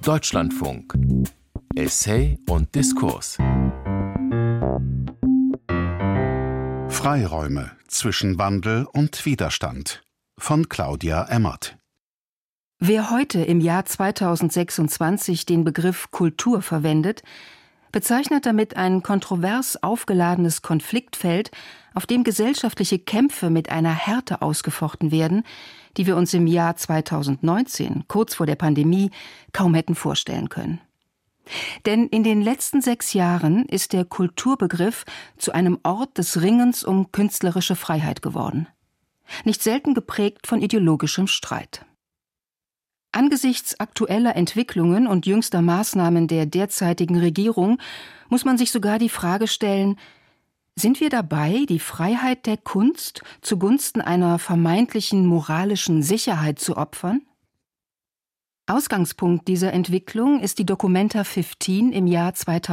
Deutschlandfunk. Essay und Diskurs. Freiräume zwischen Wandel und Widerstand von Claudia Emmert. Wer heute im Jahr 2026 den Begriff Kultur verwendet, bezeichnet damit ein kontrovers aufgeladenes Konfliktfeld, auf dem gesellschaftliche Kämpfe mit einer Härte ausgefochten werden, die wir uns im Jahr 2019, kurz vor der Pandemie, kaum hätten vorstellen können. Denn in den letzten 6 Jahren ist der Kulturbegriff zu einem Ort des Ringens um künstlerische Freiheit geworden. Nicht selten geprägt von ideologischem Streit. Angesichts aktueller Entwicklungen und jüngster Maßnahmen der derzeitigen Regierung muss man sich sogar die Frage stellen: Sind wir dabei, die Freiheit der Kunst zugunsten einer vermeintlichen moralischen Sicherheit zu opfern? Ausgangspunkt dieser Entwicklung ist die Documenta 15 im Jahr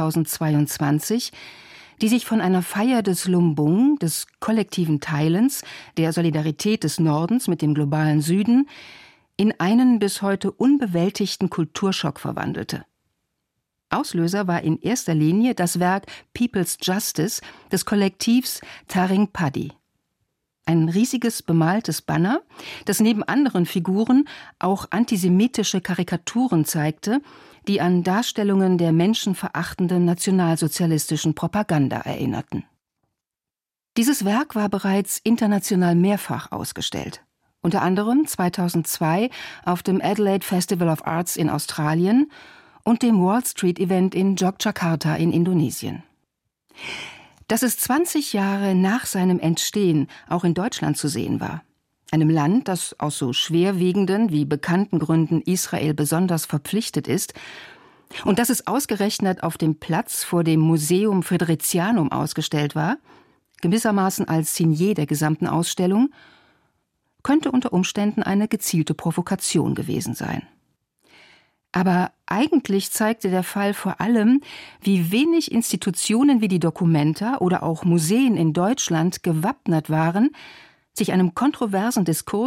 2022, die sich von einer Feier des Lumbung, des kollektiven Teilens, der Solidarität des Nordens mit dem globalen Süden, in einen bis heute unbewältigten Kulturschock verwandelte. Auslöser war in erster Linie das Werk People's Justice des Kollektivs Taring Padi. Ein riesiges bemaltes Banner, das neben anderen Figuren auch antisemitische Karikaturen zeigte, die an Darstellungen der menschenverachtenden nationalsozialistischen Propaganda erinnerten. Dieses Werk war bereits international mehrfach ausgestellt. Unter anderem 2002 auf dem Adelaide Festival of Arts in Australien und dem Wall Street Event in Yogyakarta in Indonesien. Dass es 20 Jahre nach seinem Entstehen auch in Deutschland zu sehen war, einem Land, das aus so schwerwiegenden wie bekannten Gründen Israel besonders verpflichtet ist, und dass es ausgerechnet auf dem Platz vor dem Museum Friderizianum ausgestellt war, gewissermaßen als Signet der gesamten Ausstellung, könnte unter Umständen eine gezielte Provokation gewesen sein. Aber eigentlich zeigte der Fall vor allem, wie wenig Institutionen wie die Documenta oder auch Museen in Deutschland gewappnet waren, sich einem kontroversen Diskurs